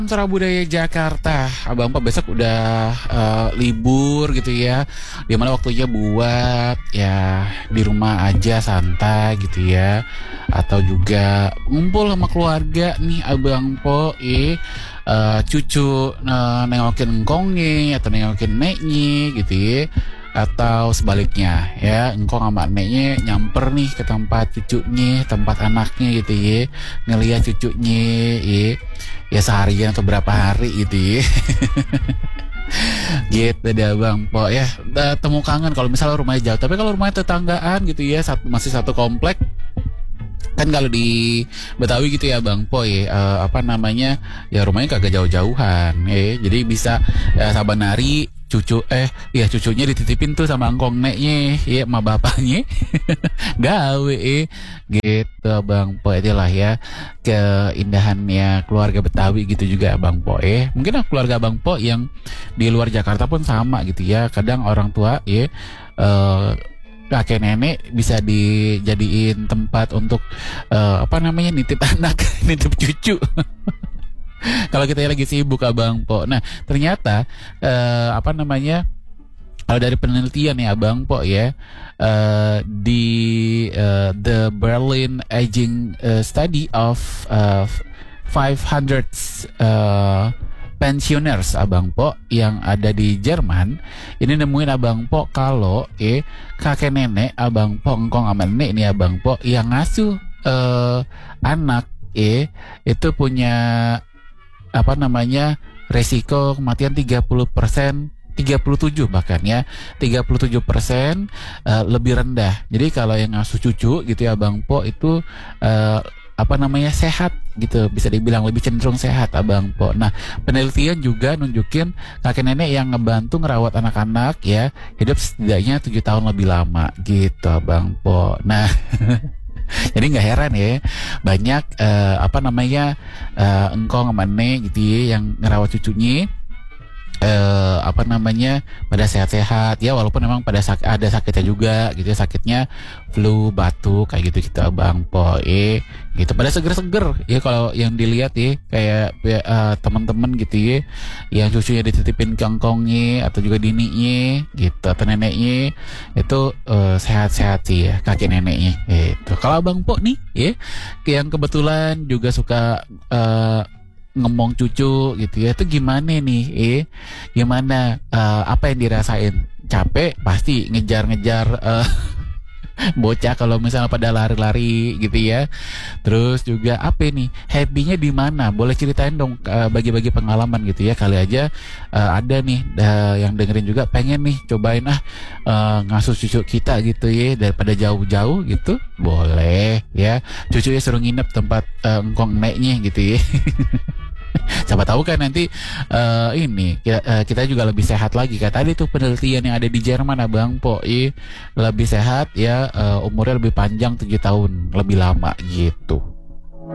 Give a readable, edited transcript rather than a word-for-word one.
Acara budaya Jakarta, Abang Pak besok udah libur gitu ya, dimana waktunya buat ya di rumah aja santai gitu ya, atau juga ngumpul sama keluarga nih Abang Po, cucu nengokin engkongnya atau nengokin neknya gitu ya, atau sebaliknya ya, engkong sama neknya nyamper nih ke tempat cucunya, tempat anaknya gitu ya, ngelihat cucunya ya seharian atau berapa hari gitu ya. Gitu deh Bang Po ya. Temu kangen kalau misalnya rumahnya jauh, tapi kalau rumahnya tetanggaan gitu ya, masih satu komplek kan. Kalau di Betawi gitu ya Bang Po ya, apa namanya, ya rumahnya kagak jauh-jauhan ya, jadi bisa saban hari ya cucunya dititipin tuh sama engkong neknya ya, sama bapaknya gawe gitu Bang Po. Itulah ya keindahannya keluarga Betawi gitu juga Bang Po mungkin keluarga Bang Po yang di luar Jakarta pun sama gitu ya, kadang orang tua ya, kakek nenek bisa dijadiin tempat untuk apa namanya, nitip anak nitip cucu kalau kita lagi sibuk Abang Po. Nah ternyata apa namanya, kalau dari penelitian ya Abang Po ya, di the Berlin Aging Study of 500 pensioners Abang Po yang ada di Jerman, ini nemuin Abang Po kalau kakek nenek Abang Po, engkong sama nenek ini Abang Po yang ngasuh anak itu punya apa namanya, resiko kematian 30%, 37 bahkan ya, 37% lebih rendah. Jadi kalau yang ngasuh cucu gitu ya Abang Po itu apa namanya, sehat gitu, bisa dibilang lebih cenderung sehat Abang Po. Nah penelitian juga nunjukin kakek nenek yang ngebantu ngerawat anak-anak ya hidup setidaknya 7 tahun lebih lama gitu Abang Po. Nah jadi nggak heran ya, banyak apa namanya, engkong sama nenek gitu ya yang ngerawat cucunya apa namanya, pada sehat-sehat ya, walaupun memang pada ada sakitnya juga gitu ya, sakitnya flu, batuk kayak gitu Abang Po gitu, pada seger-seger ya kalau yang dilihat ya, kayak teman-teman gitu ya yang cucunya dititipin ke engkongnya atau juga dininya gitu atau neneknya itu sehat-sehat sih ya, kakek neneknya itu. Kalau Abang Po nih ya, yang kebetulan juga suka ngomong cucu gitu ya, itu gimana nih gimana, apa yang dirasain? Capek pasti ngejar-ngejar bocah kalau misalnya pada lari-lari gitu ya. Terus juga apa nih, happy-nya di mana? Boleh ceritain dong, bagi-bagi pengalaman gitu ya, kali aja ada nih yang dengerin juga pengen nih cobain ngasuh cucu kita gitu ya, daripada jauh-jauh gitu. Boleh ya, cucunya suruh nginep tempat engkong neknya gitu ya. Siapa tahu kan nanti ini kita juga lebih sehat lagi. Kayak tadi tuh penelitian yang ada di Jerman Abang Po, lebih sehat ya, umurnya lebih panjang 7 tahun lebih lama gitu.